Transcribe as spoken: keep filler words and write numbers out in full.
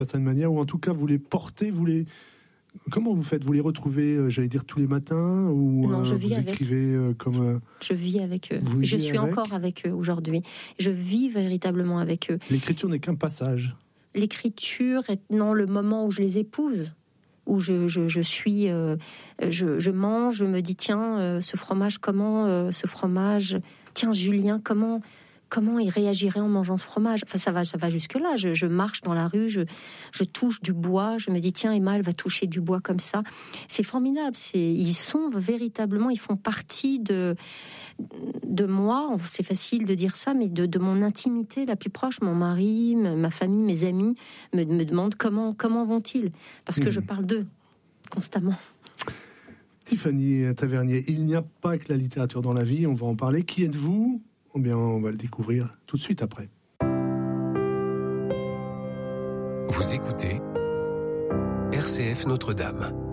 certaine manière, ou en tout cas vous les portez, vous les... Comment vous faites? Vous les retrouvez, euh, j'allais dire, tous les matins, ou non, je euh, vis vous avec. écrivez euh, comme... Euh... Je vis avec eux. Vous Je vivez suis avec encore avec eux aujourd'hui. Je vis véritablement avec eux. L'écriture n'est qu'un passage. L'écriture est non le moment où je les épouse, où je, je, je suis, euh, je, je mange, je me dis tiens, euh, ce fromage, comment euh, ce fromage, tiens Julien, comment... Comment il réagirait en mangeant ce fromage? Enfin, ça va, ça va jusque-là. Je, je marche dans la rue, je, je touche du bois, je me dis tiens, Emma, elle va toucher du bois comme ça. C'est formidable. C'est, ils sont véritablement, ils font partie de de moi. C'est facile de dire ça, mais de, de mon intimité la plus proche. Mon mari, ma famille, mes amis me, me demandent comment comment vont-ils? Parce que mmh. je parle d'eux constamment. Tiffany Tavernier, il n'y a pas que la littérature dans la vie. On va en parler. Qui êtes-vous? Eh bien, on va le découvrir tout de suite après. Vous écoutez R C F Notre-Dame.